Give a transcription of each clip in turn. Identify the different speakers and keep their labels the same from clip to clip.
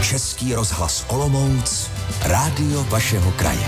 Speaker 1: Český rozhlas Olomouc, rádio vašeho kraje.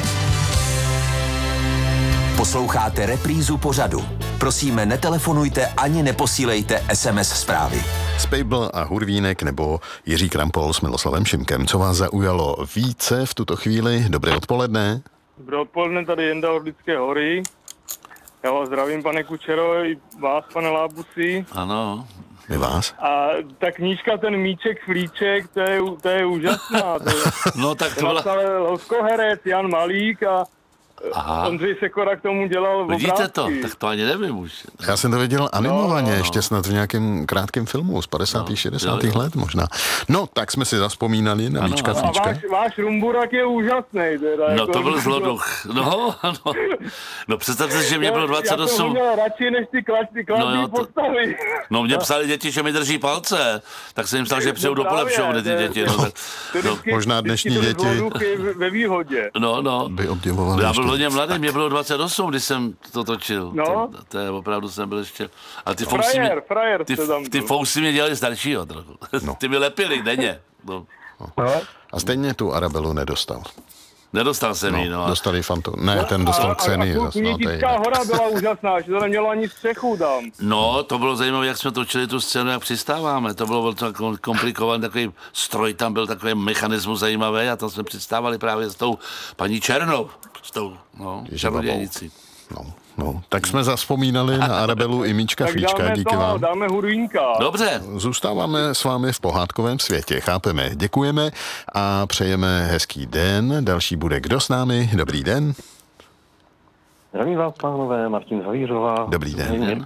Speaker 1: Posloucháte reprízu pořadu. Prosíme, netelefonujte ani neposílejte SMS zprávy.
Speaker 2: Spejbl a Hurvínek nebo Jiří Krampol s Miloslavem Šimkem. Co vás zaujalo více v tuto chvíli? Dobré odpoledne.
Speaker 3: Dobré odpoledne, tady Jenda Orlické hory. Já vás zdravím, pane Kučero, i vás, pane Lábusi.
Speaker 4: Ano.
Speaker 2: My vás.
Speaker 3: A ta knížka, ten Míček Flíček, to je úžasná.
Speaker 4: No tak to byla...
Speaker 3: napsal Hoskoherec, Jan Malík a
Speaker 4: Aha.
Speaker 3: Ondřej Sekora k tomu dělal obrázky.
Speaker 4: Vidíte to? Tak to ani nevím už.
Speaker 2: Já jsem to viděl animovaně, ještě snad v nějakém krátkém filmu z 50. 60. let možná. No, tak jsme si zaspomínali na Míčka Flíčka.
Speaker 3: A váš Rumburak je úžasný. Teda,
Speaker 4: No
Speaker 3: jako,
Speaker 4: to byl zloduch. No představte si, že mě bylo 28.
Speaker 3: Já to měl radši než ty kladný postavy.
Speaker 4: No mě psali děti, že mi drží palce, tak jsem jim psal, že přijou do Polepšovny ty děti.
Speaker 2: Možná dnešní děti
Speaker 3: ve výhodě.
Speaker 4: No.
Speaker 2: By obdivovali.
Speaker 4: Já byl hodně mladý, mě bylo 28, když jsem to točil.
Speaker 3: No.
Speaker 4: To je opravdu jsem byl ještě... A ty fousy mě dělali staršího trochu. No. Ty mi lepili denně. No.
Speaker 2: A stejně tu Arabelu nedostal.
Speaker 4: Nedostal jsem jí, no.
Speaker 2: Dostali ne, ten dostal Kseny.
Speaker 3: A Kůnítická hora byla úžasná, že to nemělo ani střechu tam.
Speaker 4: No, to bylo zajímavé, jak jsme točili tu scénu, jak přistáváme. To bylo komplikovaný, takový stroj, tam byl takový mechanismus zajímavý a tam jsme přistávali právě s tou paní Černou, s tou, čarodějnicí.
Speaker 2: No, tak jsme zavzpomínali na Arabelu i Míčka Flíčka, díky vám.
Speaker 3: Dáme Hurvínka.
Speaker 4: Dobře.
Speaker 2: Zůstáváme s vámi v pohádkovém světě, chápeme, děkujeme a přejeme hezký den. Další bude kdo s námi? Dobrý den.
Speaker 5: Zdravím vás, pánové, Martin Zavířová.
Speaker 2: Dobrý den.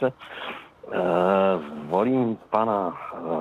Speaker 5: Volím pana,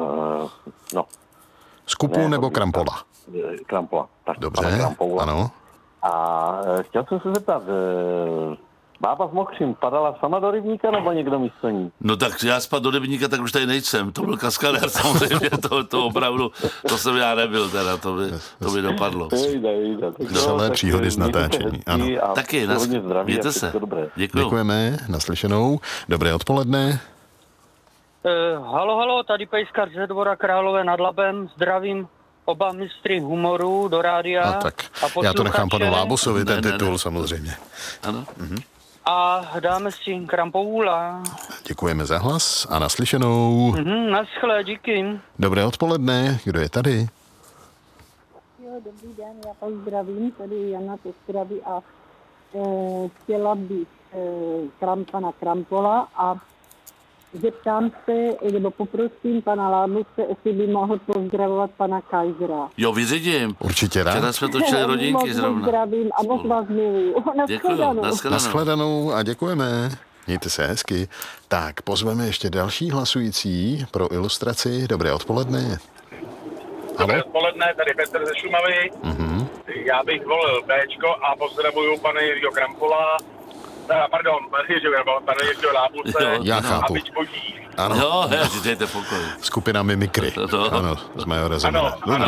Speaker 2: Skupu nebo Krampola?
Speaker 5: Krampola. Tak,
Speaker 2: dobře, ano.
Speaker 5: A chtěl jsem se zeptat, bába s Mokřím padala sama do rybníka, nebo někdo místo ní?
Speaker 4: No tak já spad do rybníka, tak už tady nejsem. To byl kaskadér samozřejmě, to opravdu, to jsem já nebyl teda, to by dopadlo.
Speaker 2: Celé příhody z natáčení, ano.
Speaker 4: Taky, mějte se.
Speaker 2: Děkujeme, naslyšenou. Dobré odpoledne.
Speaker 6: Halo, tady Pejskar ze Dvora Králové nad Labem, zdravím oba mistry humoru do rádia.
Speaker 2: A tak já to nechám panu Lábusovi, ten titul samozřejmě.
Speaker 4: Ano.
Speaker 6: A dáme si Krampoula.
Speaker 2: Děkujeme za hlas a naslyšenou.
Speaker 6: Naschle, díky.
Speaker 2: Dobré odpoledne, kdo je tady?
Speaker 7: Jo, dobrý den, já vás zdravím, tady Jana Postravy a chtěla bych pana Krampola a zeptám se, nebo poprosím pana Lábuse, jestli by mohl pozdravovat pana Kajzera.
Speaker 4: Jo, vyřídím.
Speaker 2: Určitě rád.
Speaker 4: Včera jsme točili rodinky zrovna.
Speaker 7: Zdravím a moc vás miluju.
Speaker 2: Naschledanou a děkujeme. Mějte se hezky. Tak, pozveme ještě další hlasující pro ilustraci. Dobré odpoledne.
Speaker 8: Dobré odpoledne, tady Petr ze Šumavy. Já bych volil Bčko a pozdravuju pana Jiřího Krampola. Pardon, pane Jiřího Lábuse.
Speaker 2: Já chápu.
Speaker 8: A byť boží.
Speaker 2: Ano.
Speaker 4: Jo, dejte pokoj.
Speaker 2: Skupina Mimikry. Ano, z Majora Zemana.